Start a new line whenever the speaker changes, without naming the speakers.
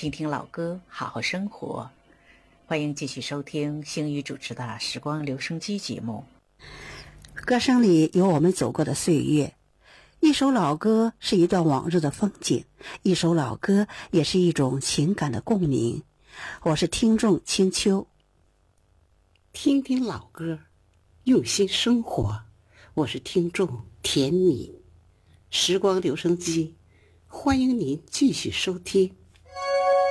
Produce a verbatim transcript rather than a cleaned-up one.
听听老歌，好好生活。欢迎继续收听星宇主持的《时光留声机》节目。
歌声里有我们走过的岁月，一首老歌是一段往日的风景，一首老歌也是一种情感的共鸣。我是听众清秋。
听听老歌，用心生活。我是听众田敏。时光留声机，欢迎您继续收听。